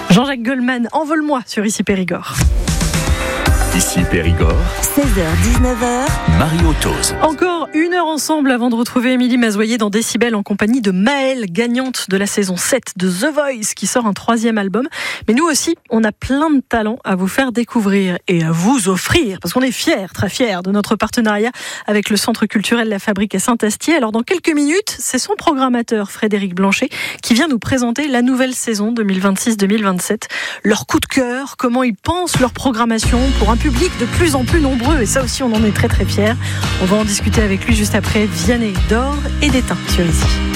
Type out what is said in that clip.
Jean-Jacques Goldman, envole-moi sur Ici Périgord. Ici Périgord, 16h-19h, Mario Tose. Encore une heure ensemble avant de retrouver Émilie Mazoyer dans Décibel en compagnie de Maëlle, gagnante de la saison 7 de The Voice, qui sort un 3e album. Mais nous aussi, on a plein de talents à vous faire découvrir et à vous offrir, parce qu'on est fiers, très fiers de notre partenariat avec le Centre culturel La Fabrique à Saint-Astier. Alors dans quelques minutes, c'est son programmateur Frédéric Blanchet qui vient nous présenter la nouvelle saison 2026-2027. Leur coup de cœur, comment ils pensent leur programmation pour un public de plus en plus nombreux, et ça aussi on en est très très fiers. On va en discuter avec lui juste après Vianney d'Or et d'Étain sur Ici.